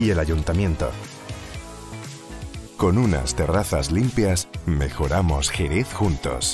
y el Ayuntamiento. Con unas terrazas limpias, mejoramos Jerez juntos.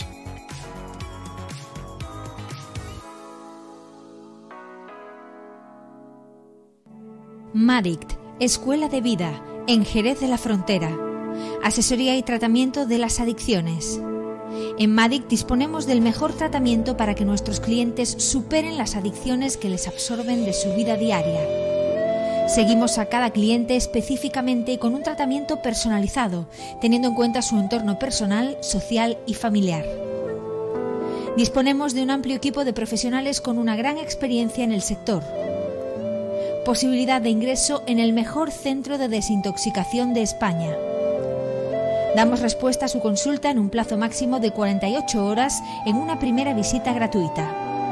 Madict, Escuela de Vida, en Jerez de la Frontera. Asesoría y tratamiento de las adicciones. En Madict disponemos del mejor tratamiento para que nuestros clientes superen las adicciones que les absorben de su vida diaria. Seguimos a cada cliente específicamente y con un tratamiento personalizado, teniendo en cuenta su entorno personal, social y familiar. Disponemos de un amplio equipo de profesionales con una gran experiencia en el sector. Posibilidad de ingreso en el mejor centro de desintoxicación de España. Damos respuesta a su consulta en un plazo máximo de 48 horas en una primera visita gratuita.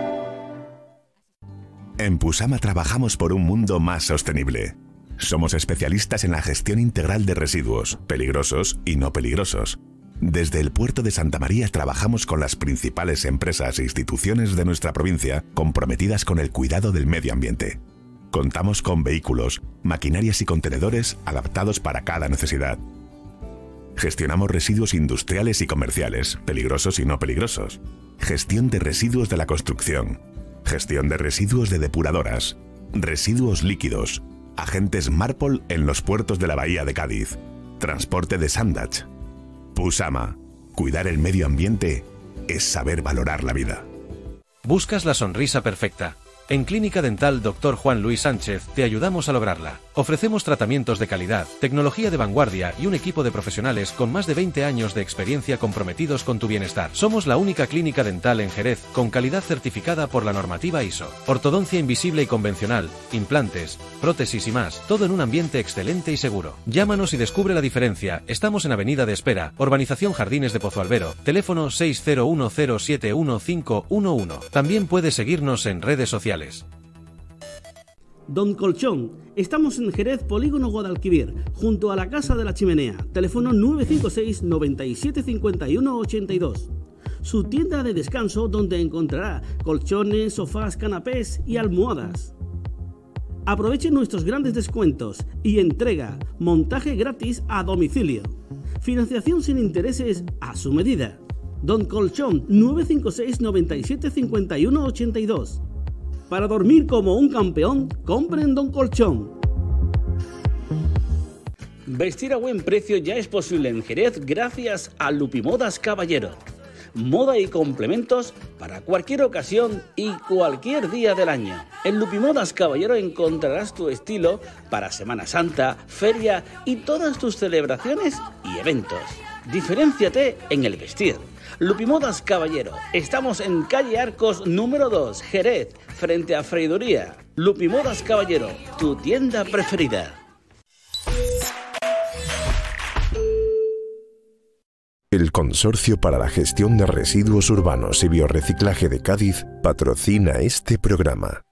En Pusama trabajamos por un mundo más sostenible. Somos especialistas en la gestión integral de residuos, peligrosos y no peligrosos. Desde el puerto de Santa María trabajamos con las principales empresas e instituciones de nuestra provincia comprometidas con el cuidado del medio ambiente. Contamos con vehículos, maquinarias y contenedores adaptados para cada necesidad. Gestionamos residuos industriales y comerciales, peligrosos y no peligrosos. Gestión de residuos de la construcción. Gestión de residuos de depuradoras. Residuos líquidos. Agentes Marpol en los puertos de la Bahía de Cádiz. Transporte de Sandach. Pusama. Cuidar el medio ambiente es saber valorar la vida. ¿Buscas la sonrisa perfecta? En Clínica Dental Dr. Juan Luis Sánchez te ayudamos a lograrla. Ofrecemos tratamientos de calidad, tecnología de vanguardia y un equipo de profesionales con más de 20 años de experiencia comprometidos con tu bienestar. Somos la única clínica dental en Jerez con calidad certificada por la normativa ISO. Ortodoncia invisible y convencional, implantes, prótesis y más, todo en un ambiente excelente y seguro. Llámanos y descubre la diferencia. Estamos en Avenida de Espera, Urbanización Jardines de Pozo Albero, teléfono 601071511. También puedes seguirnos en redes sociales. Don Colchón, estamos en Jerez, Polígono Guadalquivir, junto a la Casa de la Chimenea, teléfono 956 97 51 82. Su tienda de descanso donde encontrará colchones, sofás, canapés y almohadas. Aproveche nuestros grandes descuentos y entrega, montaje gratis a domicilio. Financiación sin intereses a su medida. Don Colchón, 956 97 51 82. Para dormir como un campeón, compren Don Colchón. Vestir a buen precio ya es posible en Jerez gracias a Lupimodas Caballero. Moda y complementos para cualquier ocasión y cualquier día del año. En Lupimodas Caballero encontrarás tu estilo para Semana Santa, feria y todas tus celebraciones y eventos. Diferénciate en el vestir. Lupimodas Caballero. Estamos en calle Arcos número 2, Jerez, frente a Freiduría. Lupimodas Caballero, tu tienda preferida. El Consorcio para la Gestión de Residuos Urbanos y Biorreciclaje de Cádiz patrocina este programa.